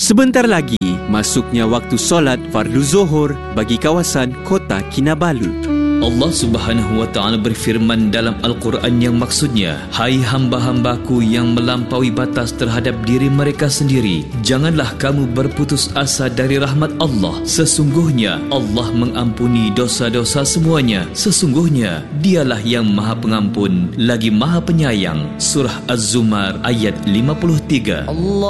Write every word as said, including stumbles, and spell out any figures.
Sebentar lagi, masuknya waktu solat fardu Zuhur bagi kawasan Kota Kinabalu. Allah Subhanahu wa taala berfirman dalam Al-Quran yang maksudnya, hai hamba-hambaku yang melampaui batas terhadap diri mereka sendiri, janganlah kamu berputus asa dari rahmat Allah. Sesungguhnya Allah mengampuni dosa-dosa semuanya. Sesungguhnya Dialah yang Maha Pengampun lagi Maha Penyayang. Surah Az-Zumar ayat lima puluh tiga. Allah